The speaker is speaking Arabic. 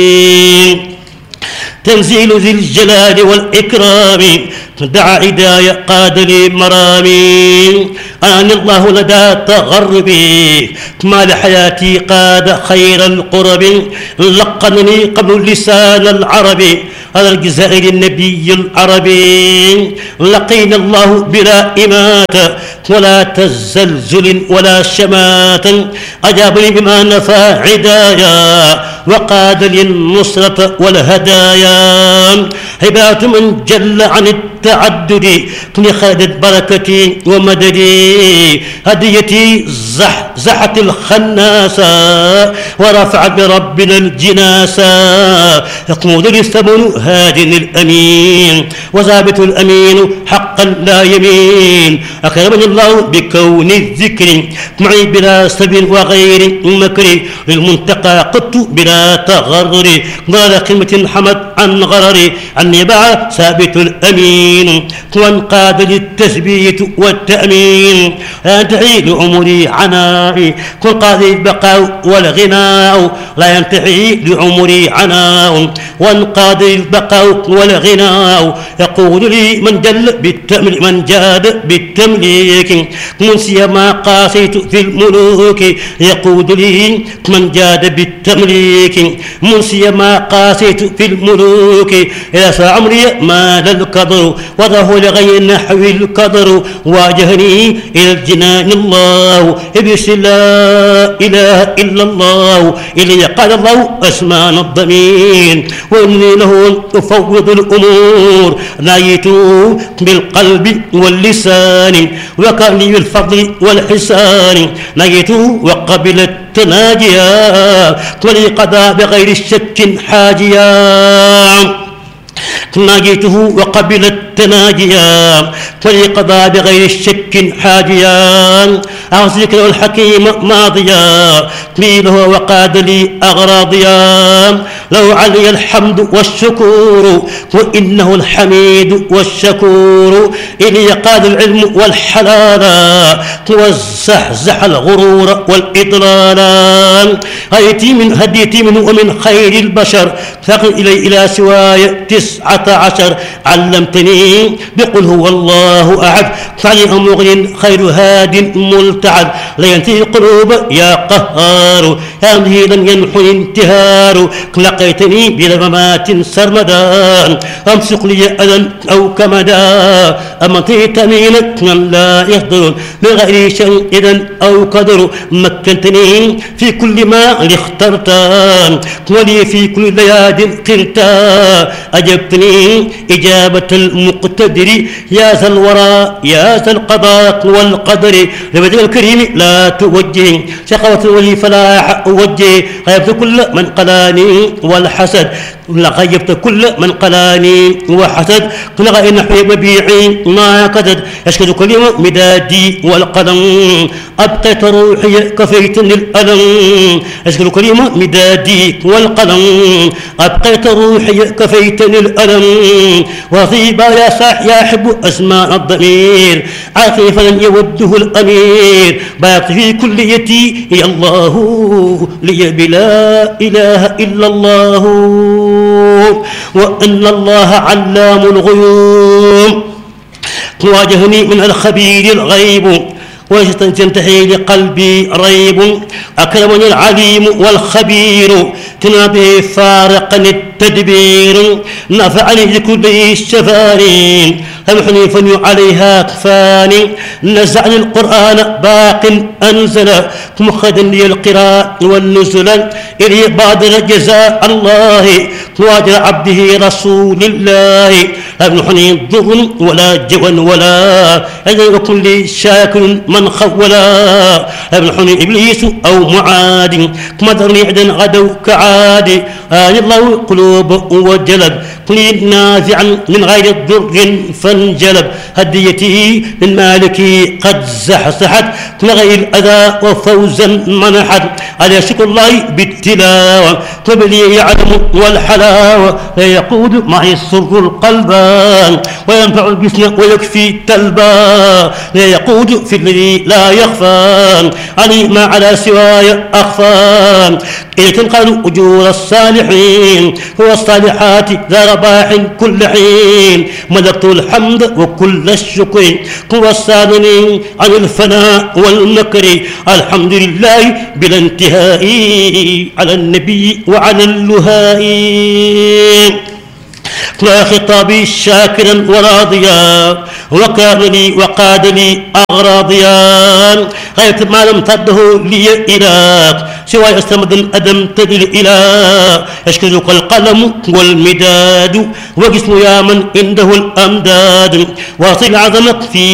تنزيل ذي الجلال والإكرام دعا عدايا قاد لي مرامي أنا الله لدى تغربي ما لحياتي قاد خير القرب لقنني قبل لسان العربي على الجزائر النبي العربي لقينا الله بلا إماتة ولا تزلزل ولا شمات أجابني بما نفى عدايا وقاد للنصرة والهدايا هبات من جل عن التعدد لخادت بركتي ومددي هديتي زحت الخناسة ورفع بربنا الجناسة يقود للثمن هاد الأمين وثابت الأمين حقا لا يمين أكرمني الله بكون الذكر معي بلا سب وغير مكر للمنتقى قدت بلا تغرر ضال قمة حمد عن غرر عني باع ثابت الأمين وانقاد للتثبيت والتأمين لا ينتهي لعمري عنائي كن قاضي البقاء والغناء لا ينتهي لعمري عناء وانقاد البقاء والغناء يقول لي من جاد بالتمليك منسي ما قاسيت في الملوك يقول لي من جاد بالتمليك منسي ما قاسيت في الملوك إذا عمري مال القدر وضعه لغير نحو القدر واجهني إلى الجنان الله إبس لا إله إلا الله إلي قال الله أسمان الضمير وإني له أفوض الأمور نايت بالقلب واللسان وكان لي بالفضل والحسان نايت وقبل التناجيا ولي قضى بغير الشك حاجيا ناجيته وقبل التناجيا فليقضى بغير الشك حاجيا أعزك له الحكيم ماضيا قيله وقاد لي أغراضيا لو علي الحمد والشكور وإنه الحميد والشكور إلي قاد العلم والحلال وزحزح الغرور والإضلال هديتي منه ومن خير البشر فقل إلى سواي 19 علمتني بقل هو الله أحد فعلي مغن خير هاد ملتعد لا ينتهي القلوب يا قهار يا مهيلا ينحني انتهار لقيتني بلا ممات سرمدا أمسك لي أذى أو كمدا أمنتي تمينا من لا يقدر من غير شيء إذا أو قدر مكنتني في كل ما اخترت ولي في كل لياد قرت أجبتني إجابة المقتدر يا ذا الورى يا ذا القضاء والقدر لبدء الكريم لا توجه شقوة ولي فلاح وجه غيبت كل من قلاني والحسد لغيبت كل من قلاني وحسد لغى نحوي مبيعي ما كدد يشكد كلمة مدادي والقلم أبقيت روحي كفيتني الألم يشكد كلمة مدادي والقلم أبقيت روحي كفيتني الألم وطيبا يا صاح يا حب أسماء الضمير عاطفا يوده الأمير باق في كليتي يا الله لي بلا إله إلا الله وأن الله علام الغيوب واجهني من الخبير الغيب وتنتهي لقلبي ريب أكرمني العليم والخبير تنابه فارقا التدبير نفعني لكل الشفاني أمحني فني عليها كفاني نزعني القرآن باق أنزل مخدا لي القراء والنزل إلي بادر جزاء الله واجر عبده رسول الله أمحني ضر ولا جوى ولا أجل كل شاكر من خولا أمحني إبليس أو معاد مدرني عدن غدو كعاد الله قلوب وجلب قليل نافعا من غير ضر فانجلب هديتي من مالكي قد زحزحت من غير أذى وفوزا منحت على شكر الله بالتلاوة قبلي يعلم والحلاوة لا يقود معي السر القلبان وينفع الجسم ويكفي التلبا لا يقود في الذي لا يخفى علي ما على سواي أخفى إلى تنقل أجور الصالحين هو الصالحات ذا رباح كل حين ملكت الحمد وكل الشكر هو الصادنين عن الفناء والمكر الحمد لله بلا انتهاء على النبي وعلى اللهاء لا خطابي شاكرا وراضيا وكان لي وقاد لي أغراضيا غير ما لم تده لي إله سوى يستمد الأدم تدل إله يشكرك القلم والمداد وجسم يا من عنده الأمداد واصل عظمت في